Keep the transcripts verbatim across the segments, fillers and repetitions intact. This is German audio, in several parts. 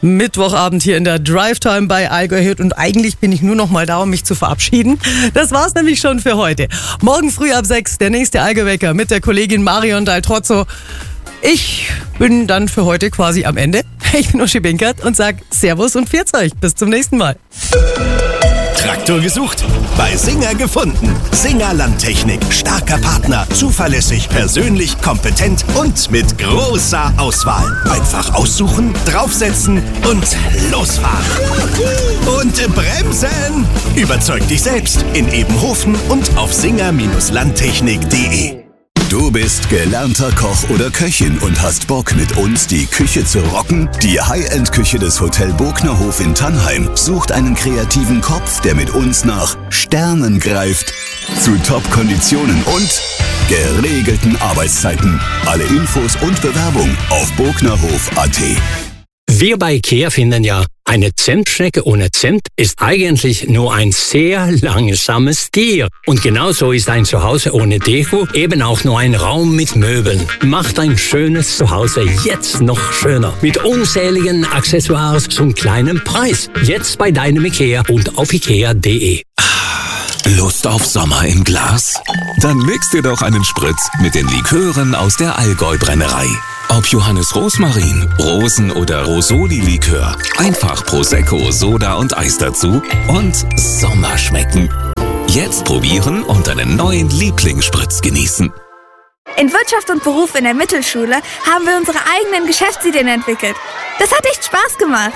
Mittwochabend hier in der Drive-Time bei Allgäu Hit und eigentlich bin ich nur noch mal da, um mich zu verabschieden. Das war's nämlich schon für heute. Morgen früh ab sechs der nächste Allgäu-Wecker mit der Kollegin Marion Daltrozzo. Ich bin dann für heute quasi am Ende. Ich bin Uschi Binkert und sag Servus und Pfiat euch. Bis zum nächsten Mal. Traktor gesucht? Bei Singer gefunden. Singer Landtechnik. Starker Partner. Zuverlässig, persönlich, kompetent und mit großer Auswahl. Einfach aussuchen, draufsetzen und losfahren. Und bremsen! Überzeug dich selbst in Ebenhofen und auf singer Landtechnik punkt de. Du bist gelernter Koch oder Köchin und hast Bock, mit uns die Küche zu rocken? Die High-End-Küche des Hotel Bognerhof in Tannheim sucht einen kreativen Kopf, der mit uns nach Sternen greift. Zu Top-Konditionen und geregelten Arbeitszeiten. Alle Infos und Bewerbung auf bognerhof punkt at. Wir bei IKEA finden ja, eine Zentschnecke ohne Zimt ist eigentlich nur ein sehr langsames Tier. Und genauso ist ein Zuhause ohne Deko eben auch nur ein Raum mit Möbeln. Macht ein schönes Zuhause jetzt noch schöner. Mit unzähligen Accessoires zum kleinen Preis. Jetzt bei deinem IKEA und auf ikea punkt de. Lust auf Sommer im Glas? Dann mix dir doch einen Spritz mit den Likören aus der Allgäu-Brennerei. Ob Johannes Rosmarin, Rosen- oder Rosoli-Likör, einfach Prosecco, Soda und Eis dazu und Sommer schmecken. Jetzt probieren und deinen neuen Lieblingsspritz genießen. In Wirtschaft und Beruf in der Mittelschule haben wir unsere eigenen Geschäftsideen entwickelt. Das hat echt Spaß gemacht.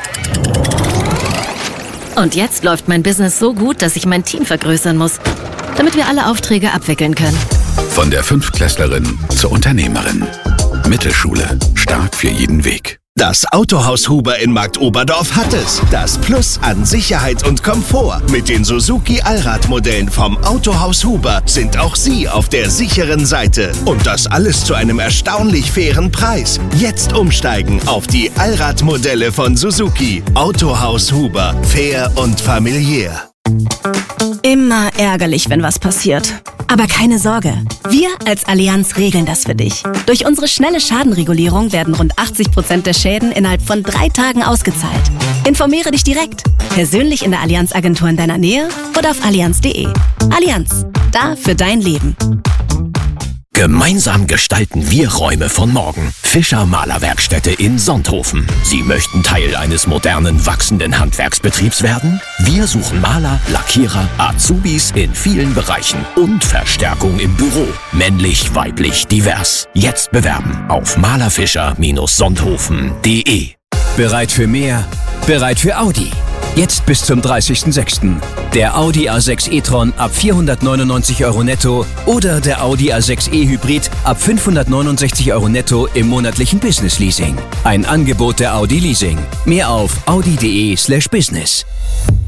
Und jetzt läuft mein Business so gut, dass ich mein Team vergrößern muss, damit wir alle Aufträge abwickeln können. Von der Fünftklässlerin zur Unternehmerin. Mittelschule. Stark für jeden Weg. Das Autohaus Huber in Marktoberdorf hat es. Das Plus an Sicherheit und Komfort. Mit den Suzuki Allradmodellen vom Autohaus Huber sind auch Sie auf der sicheren Seite. Und das alles zu einem erstaunlich fairen Preis. Jetzt umsteigen auf die Allradmodelle von Suzuki. Autohaus Huber. Fair und familiär. Immer ärgerlich, wenn was passiert. Aber keine Sorge, wir als Allianz regeln das für dich. Durch unsere schnelle Schadenregulierung werden rund achtzig Prozent der Schäden innerhalb von drei Tagen ausgezahlt. Informiere dich direkt, persönlich in der Allianz-Agentur in deiner Nähe oder auf allianz punkt de. Allianz, da für dein Leben. Gemeinsam gestalten wir Räume von morgen. Fischer Malerwerkstätte in Sonthofen. Sie möchten Teil eines modernen, wachsenden Handwerksbetriebs werden? Wir suchen Maler, Lackierer, Azubis in vielen Bereichen und Verstärkung im Büro. Männlich, weiblich, divers. Jetzt bewerben auf malerfischer Sonthofen punkt de. Bereit für mehr? Bereit für Audi? Jetzt bis zum dreißigsten sechsten Der Audi A sechs e-tron ab vierhundertneunundneunzig Euro netto oder der Audi A sechs e Hybrid ab fünfhundertneunundsechzig Euro netto im monatlichen Business Leasing. Ein Angebot der Audi Leasing. Mehr auf audi punkt de slash business.